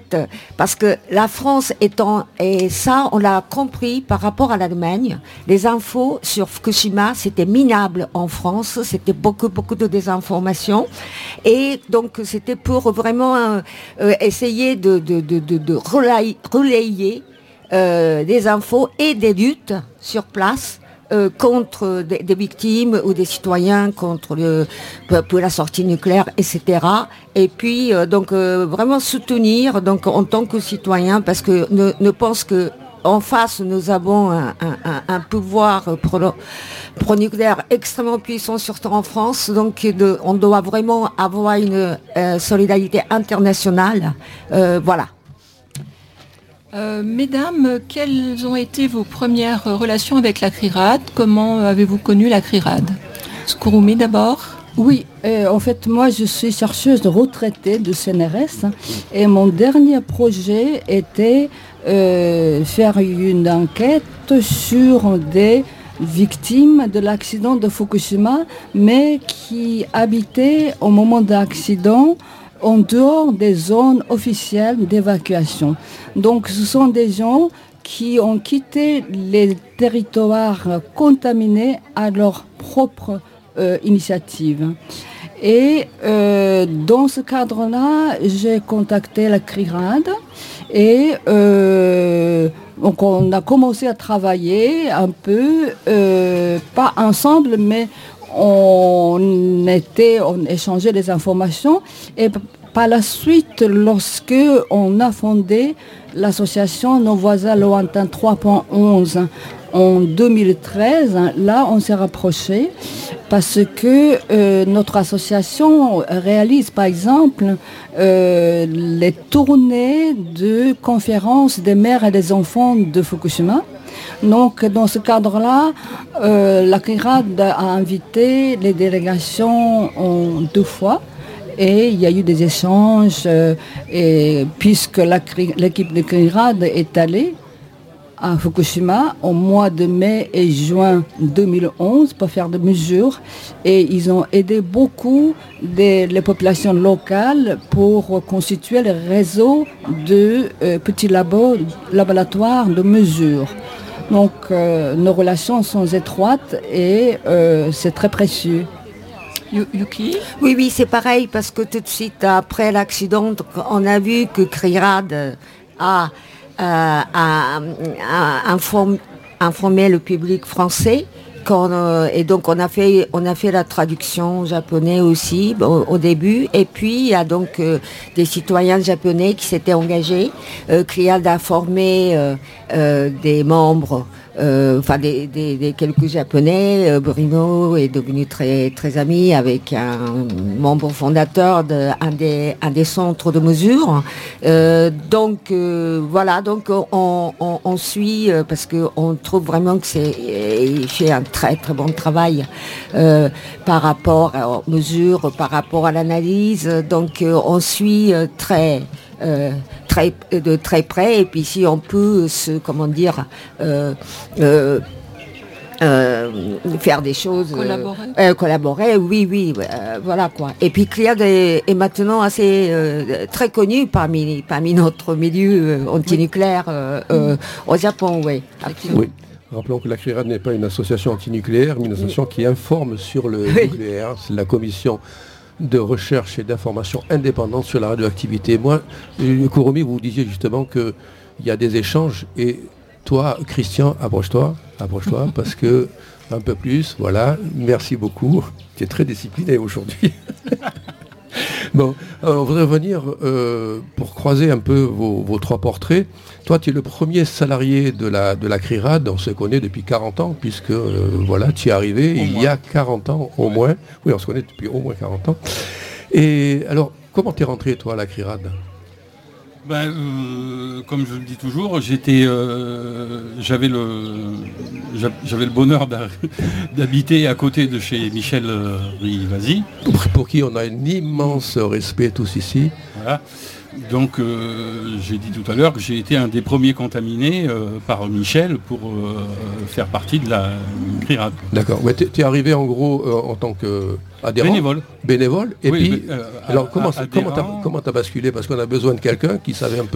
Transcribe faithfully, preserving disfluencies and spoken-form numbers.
fait, parce que la France étant, et ça on l'a compris par rapport à l'Allemagne, les infos sur Fukushima c'était minable en France, c'était beaucoup beaucoup de désinformation, et donc c'était pour vraiment euh, euh, essayer de, de, de, de, de relayer, relayer euh, des infos et des luttes sur place. Euh, contre des, des victimes ou des citoyens contre le, pour la sortie nucléaire, et cetera. Et puis euh, donc euh, vraiment soutenir donc en tant que citoyen, parce que ne, ne pense que en face nous avons un, un, un pouvoir pro, pro-nucléaire extrêmement puissant, surtout en France. Donc de, on doit vraiment avoir une euh, solidarité internationale. Euh, voilà. Euh, mesdames, quelles ont été vos premières relations avec la CRIRAD? Comment avez-vous connu la CRIRAD? Skouroumi d'abord. Oui, euh, en fait, moi, je suis chercheuse retraitée de C N R S et mon dernier projet était euh, faire une enquête sur des victimes de l'accident de Fukushima, mais qui habitaient au moment de l'accident en dehors des zones officielles d'évacuation. Donc ce sont des gens qui ont quitté les territoires contaminés à leur propre euh, initiative. Et euh, dans ce cadre-là, j'ai contacté la CRIRAD et euh, donc on a commencé à travailler un peu, euh, pas ensemble, mais on était, on échangeait des informations, et par la suite, lorsque on a fondé l'association Nos voisins lointains trois point onze en deux mille treize, là on s'est rapprochés parce que euh, notre association réalise par exemple euh, les tournées de conférences des mères et des enfants de Fukushima. Donc, dans ce cadre-là, euh, la CRIRAD a invité les délégations en deux fois et il y a eu des échanges euh, et puisque la, l'équipe de CRIRAD est allée à Fukushima au mois de mai et juin deux mille onze pour faire des mesures, et ils ont aidé beaucoup des, les populations locales pour constituer le réseau de euh, petits labos, laboratoires de mesures. Donc euh, nos relations sont étroites et euh, c'est très précieux. Yuki? Oui, oui, c'est pareil, parce que tout de suite après l'accident, on a vu que CRIRAD a, a, a, a informé, informé le public français. Euh, et donc on a fait on a fait la traduction japonais aussi au, au début, et puis il y a donc euh, des citoyens japonais qui s'étaient engagés. Euh, CRIRAD a formé euh, euh, des membres, euh, enfin des, des, des quelques japonais. euh, Bruno est devenu très très ami avec un membre fondateur de un des un des centres de mesure. Euh, donc euh, voilà, donc on, on, on suit euh, parce que on trouve vraiment que c'est il fait un très très bon travail euh, par rapport aux mesures, par rapport à l'analyse. Donc euh, on suit euh, très euh, très de très près, et puis si on peut se comment dire euh, euh, Euh, faire des choses, collaborer, euh, euh, collaborer oui, oui, euh, voilà quoi. Et puis CRIRAD est, est maintenant assez euh, très connu parmi parmi notre milieu euh, antinucléaire euh, euh, au Japon, oui. Absolument. Oui. Rappelons que la CRIRAD n'est pas une association antinucléaire, mais une association qui informe sur le oui. nucléaire. C'est la commission de recherche et d'information indépendante sur la radioactivité. Moi, Skouroumi, vous disiez justement qu'il y a des échanges, et toi, Christian, approche-toi, approche-toi, parce que un peu plus, voilà, merci beaucoup. Tu es très discipliné aujourd'hui. Bon, alors, on voudrait revenir euh, pour croiser un peu vos, vos trois portraits. Toi, tu es le premier salarié de la, de la CRIRAD. On se connaît depuis quarante ans, puisque euh, voilà, tu es arrivé au il moins. y a quarante ans au moins. Oui, on se connaît depuis au moins quarante ans. Et alors, comment t'es rentré, toi, à la CRIRAD ? Ben, euh, comme je le dis toujours, j'étais, euh, j'avais le, j'avais le bonheur d'habiter à côté de chez Michel Rivasi. Pour qui on a un immense respect tous ici. Voilà. Donc, euh, j'ai dit tout à l'heure que j'ai été un des premiers contaminés euh, par Michel pour euh, faire partie de la CRIRAD. D'accord. Ouais, tu es arrivé en gros euh, en tant qu'adhérent. Bénévole. Bénévole. Et oui, puis, bé- euh, alors comment adhérent. comment t'as comment t'as basculé, parce qu'on a besoin de quelqu'un qui savait un peu